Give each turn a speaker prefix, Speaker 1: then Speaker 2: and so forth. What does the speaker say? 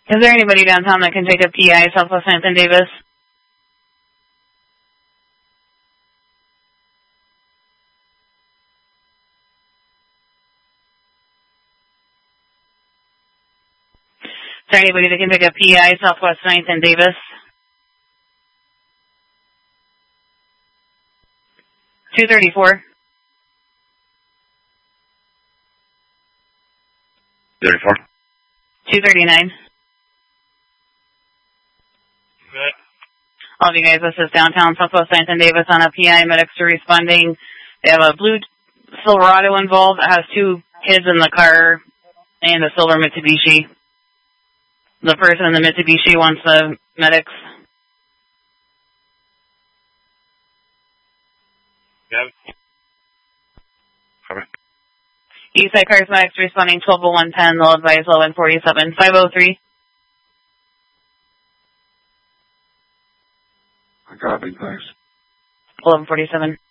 Speaker 1: Is there anybody downtown that can take a PI, Southwest 9th and Davis? Is there anybody that can pick up PI, Southwest 9th and Davis? 234.
Speaker 2: 34.
Speaker 1: 239.
Speaker 3: Good.
Speaker 1: All of you guys, this is downtown Southwest 9th and Davis on a PI. Medics are responding. They have a blue Silverado involved that has 2 kids in the car and a silver Mitsubishi. The person in the Mitsubishi wants the medics.
Speaker 3: Good.
Speaker 2: Copy.
Speaker 1: Eastside Cars Medics responding 120110. They'll advise 1147. 503.
Speaker 2: Copy, thanks.
Speaker 1: 1147.